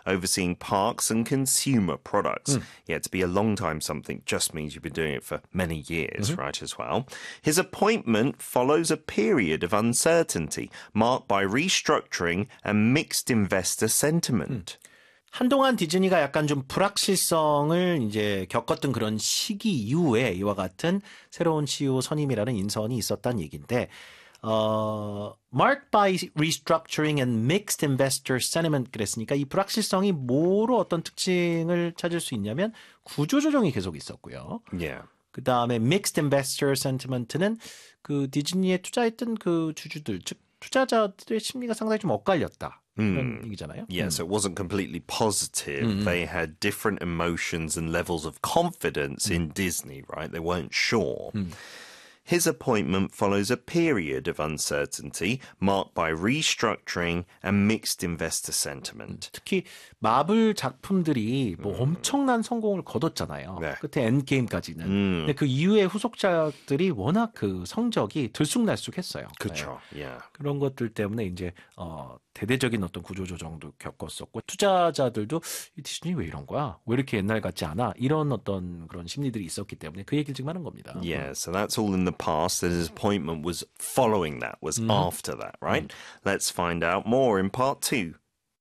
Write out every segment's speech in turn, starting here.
overseeing parks and consumer products. Yeah, to be a long time something just means you've been doing it for many years, right, as well. His appointment follows a period of uncertainty marked by restructuring and mixed investor sentiment. 한동안 디즈니가 약간 좀 불확실성을 이제 겪었던 그런 시기 이후에 이와 같은 새로운 CEO 선임이라는 인선이 있었다는 얘기인데, marked by restructuring and mixed investor sentiment 그랬으니까 이 불확실성이 뭐로 어떤 특징을 찾을 수 있냐면 구조조정이 계속 있었고요. Yeah. 그 다음에 mixed investor sentiment는 그 디즈니에 투자했던 그 주주들, 즉 투자자들의 심리가 상당히 좀 엇갈렸다. 그런 얘기잖아요. Yeah, so it wasn't completely positive. They had different emotions and levels of confidence in Disney, right? They weren't sure. His appointment follows a period of uncertainty marked by restructuring and mixed investor sentiment. 특히 마블 작품들이 뭐 엄청난 성공을 거뒀잖아요. 네. 끝에 엔게임까지는. 근데 그 이후에 후속작들이 워낙 그 성적이 들쑥날쑥했어요. 그렇죠. Yeah. 그런 것들 때문에 이제 대대적인 어떤 구조조정도 겪었었고 투자자들도 이 디즈니 왜 이런 거야? 왜 이렇게 옛날 같지 않아? 이런 어떤 그런 심리들이 있었기 때문에 그 얘기를 지금 하는 겁니다. Yeah, so that's all in the past. His appointment was following that, was after that, right? Let's find out more in part 2.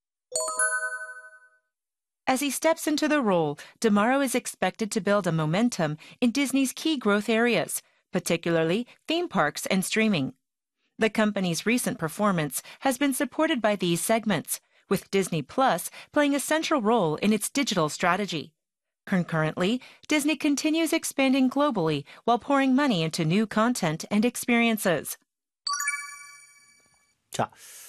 As he steps into the role, DeMauro is expected to build a momentum in Disney's key growth areas, particularly theme parks and streaming. The company's recent performance has been supported by these segments, with Disney Plus playing a central role in its digital strategy. Concurrently, Disney continues expanding globally while pouring money into new content and experiences. 자,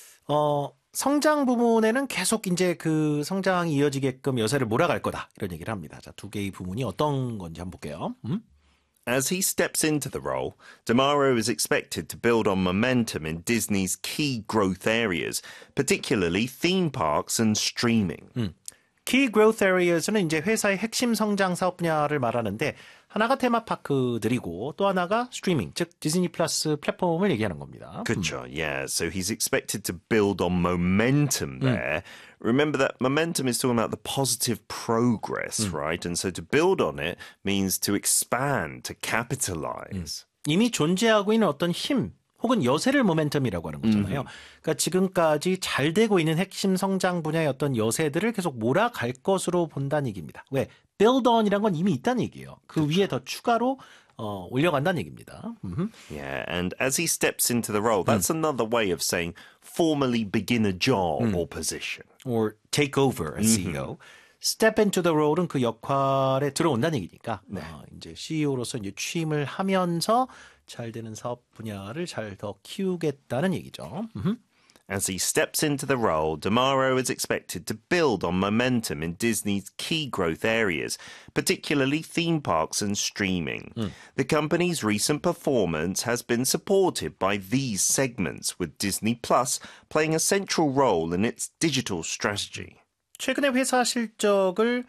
성장 부문에는 계속 이제 그 성장이 이어지게끔 여세를 몰아갈 거다. 이런 얘기를 합니다. 자, 두 개의 부문이 어떤 건지 한번 볼게요. As he steps into the role, DeMauro is expected to build on momentum in Disney's key growth areas, particularly theme parks and streaming. Key Growth Areas는 이제 회사의 핵심 성장 사업 분야를 말하는데 하나가 테마파크들이고 또 하나가 스트리밍, 즉 디즈니 플러스 플랫폼을 얘기하는 겁니다. 그렇죠. Yeah, so he's expected to build on momentum there. Remember that momentum is talking about the positive progress, right? And so to build on it means to expand, to capitalize. 이미 존재하고 있는 어떤 힘 혹은 여세를 모멘텀이라고 하는 거잖아요. 그러니까 지금까지 잘 되고 있는 핵심 성장 분야의 어떤 여세들을 계속 몰아갈 것으로 본다는 얘기입니다. 왜? build on이란 건 이미 있다는 얘기예요. 그 위에 더 추가로 올려간다는 얘기입니다. Yeah, and as he steps into the role, that's another way of saying formally begin a job or position. or take over as CEO. step into the role은 그 역할에 들어온다는 얘기니까 이제 CEO로서 이제 취임을 하면서 잘 되는 사업 분야를 잘 더 키우겠다는 얘기죠. As he steps into the role, DeMauro is expected to build on momentum in Disney's key growth areas, particularly theme parks and streaming. The company's recent performance has been supported by these segments, with Disney Plus playing a central role in its digital strategy. 최근에 회사 실적을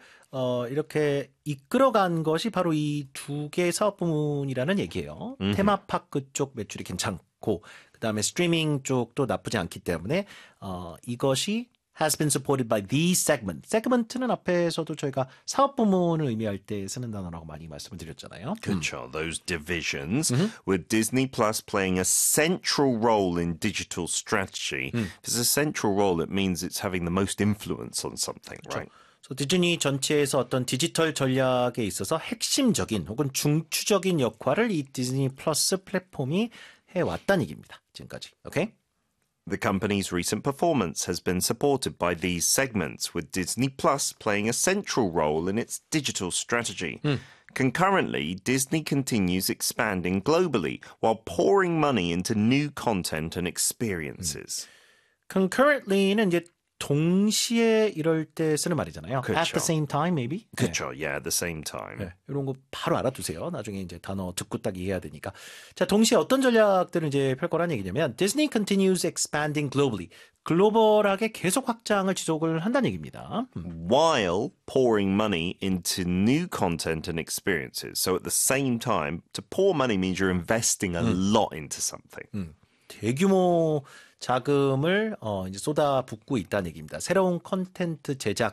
이렇게 이끌어간 것이 바로 이 두 개의 사업 부문이라는 얘기예요. 테마파크 쪽 매출이 괜찮고 그다음에 스트리밍 쪽도 나쁘지 않기 때문에 이것이 has been supported by these segments. segment는 앞에서도 저희가 사업 부문을 의미할 때 쓰는 단어라고 많이 말씀을 드렸잖아요. Control those divisions, with Disney Plus playing a central role in digital strategy. If it's a central role, it means it's having the most influence on something, right? 디즈니 전체에서 어떤 디지털 전략에 있어서 핵심적인 혹은 중추적인 역할을 이 디즈니 플러스 플랫폼이 해왔다는 얘기입니다. 지금까지. 오케이? The company's recent performance has been supported by these segments, with Disney Plus playing a central role in its digital strategy. Concurrently, Disney continues expanding globally while pouring money into new content and experiences. Concurrently는 이제 동시에 이럴 때 쓰는 말이잖아요. 그렇죠. At the same time, maybe? 그렇죠. Yeah, at the same time. 네, 이런 거 바로 알아두세요. 나중에 이제 단어 듣고 딱 이해해야 되니까. 자, 동시에 어떤 전략들을 이제 펼 거라는 얘기냐면 Disney continues expanding globally. 글로벌하게 계속 확장을 지속을 한다는 얘기입니다. While pouring money into new content and experiences. So at the same time, to pour money means you're investing a lot into something. 대규모 자금을 이제 쏟아붓고 있다는 얘기입니다. 새로운 콘텐트 제작